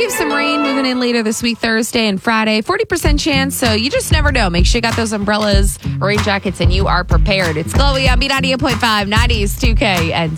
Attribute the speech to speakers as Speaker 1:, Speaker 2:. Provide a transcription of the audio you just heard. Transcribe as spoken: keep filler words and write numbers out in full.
Speaker 1: have some rain moving in later this week, Thursday and Friday. forty percent chance, so you just never know. Make sure you got those umbrellas, rain jackets, and you are prepared. It's Chloe on B ninety-eight point five, nineties two K, and